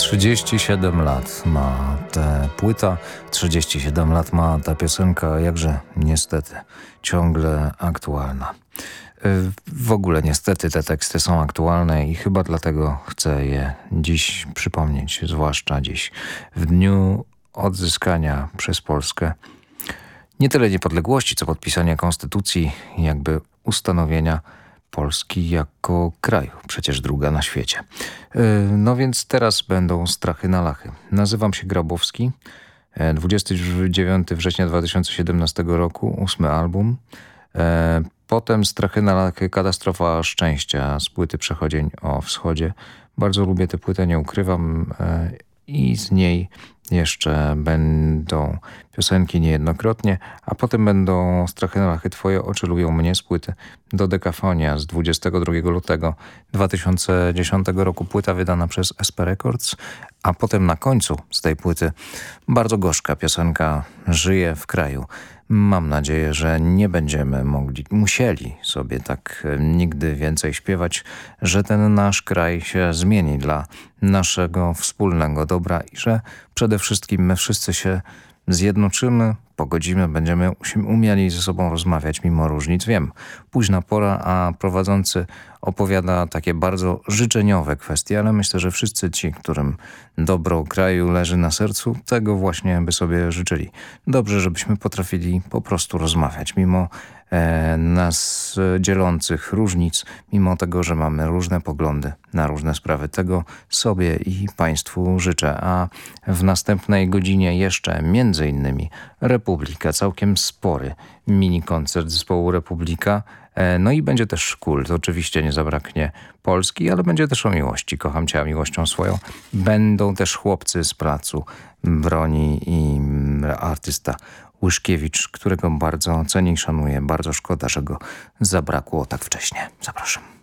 37 lat ma ta płyta, 37 lat ma ta piosenka, jakże niestety ciągle aktualna. W ogóle niestety te teksty są aktualne i chyba dlatego chcę je dziś przypomnieć, zwłaszcza dziś, w dniu odzyskania przez Polskę nie tyle niepodległości, co podpisania konstytucji, jakby ustanowienia Polski jako kraju, przecież druga na świecie. No więc teraz będą strachy na lachy. Nazywam się Grabowski, 29 września 2017 roku, 8 album. Potem Strachy na lachy, Katastrofa szczęścia z płyty Przechodzień o wschodzie. Bardzo lubię tę płytę, nie ukrywam, i z niej jeszcze będą piosenki niejednokrotnie, a potem będą Strachy na lachy, Twoje oczy lubią mnie z płyty Dodekafonia z 22 lutego 2010 roku. Płyta wydana przez SP Records, a potem na końcu z tej płyty bardzo gorzka piosenka Żyję w kraju. Mam nadzieję, że nie będziemy musieli sobie tak nigdy więcej śpiewać, że ten nasz kraj się zmieni dla naszego wspólnego dobra i że przede wszystkim my wszyscy się zjednoczymy, pogodzimy, będziemy umieli ze sobą rozmawiać mimo różnic. Wiem, późna pora, a prowadzący opowiada takie bardzo życzeniowe kwestie, ale myślę, że wszyscy ci, którym dobro kraju leży na sercu, tego właśnie by sobie życzyli. Dobrze, żebyśmy potrafili po prostu rozmawiać, mimo nas dzielących różnic, mimo tego, że mamy różne poglądy na różne sprawy. Tego sobie i Państwu życzę. A w następnej godzinie jeszcze między innymi Republika, całkiem spory mini koncert zespołu Republika. No i będzie też kult. Oczywiście nie zabraknie Polski, ale będzie też o miłości. Kocham Cię miłością swoją. Będą też chłopcy z placu Broni i artysta Łyszkiewicz, którego bardzo cenię i szanuję. Bardzo szkoda, że go zabrakło tak wcześnie. Zapraszam.